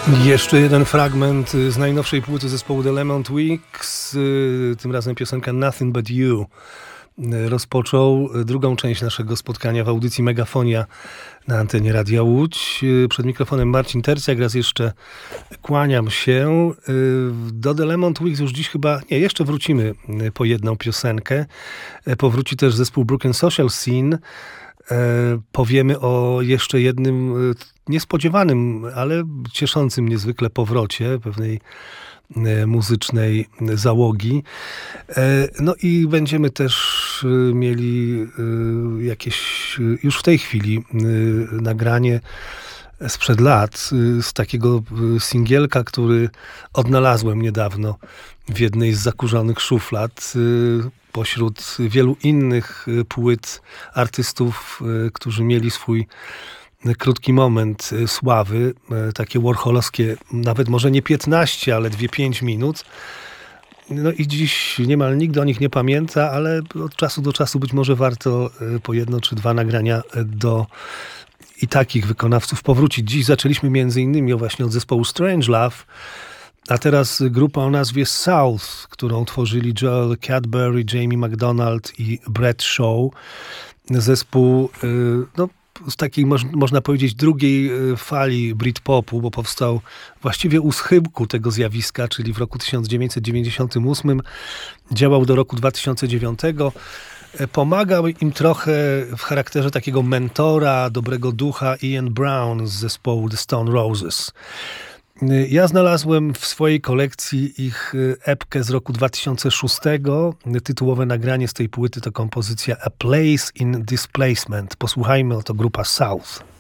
Jeszcze jeden fragment z najnowszej płyty zespołu The Lemon Twigs, tym razem piosenka Nothing But You. Rozpoczął drugą część naszego spotkania w audycji Megafonia na antenie Radia Łódź. Przed mikrofonem Marcin Tercjak, raz jeszcze kłaniam się. Do The Lemon Twigs już dziś chyba, jeszcze wrócimy po jedną piosenkę. Powróci też zespół Broken Social Scene. Powiemy o jeszcze jednym niespodziewanym, ale cieszącym niezwykle powrocie pewnej muzycznej załogi. No i będziemy też mieli jakieś już w tej chwili nagranie sprzed lat z takiego singielka, który odnalazłem niedawno w jednej z zakurzonych szuflad pośród wielu innych płyt artystów, którzy mieli swój krótki moment sławy, takie warholowskie, nawet może nie 15, ale 2-5 minut. No i dziś niemal nikt o nich nie pamięta, ale od czasu do czasu być może warto po jedno czy dwa nagrania do i takich wykonawców powrócić. Dziś zaczęliśmy między innymi właśnie od zespołu Strangelove, a teraz grupa o nazwie South, którą tworzyli Joel Cadbury, Jamie McDonald i Brett Shaw. Zespół z takiej, można powiedzieć, drugiej fali Britpopu, bo powstał właściwie u schyłku tego zjawiska, czyli w roku 1998. Działał do roku 2009. Pomagał im trochę w charakterze takiego mentora, dobrego ducha Ian Brown z zespołu The Stone Roses. Ja znalazłem w swojej kolekcji ich epkę z roku 2006. Tytułowe nagranie z tej płyty to kompozycja A Place in Displacement. Posłuchajmy, oto grupa South.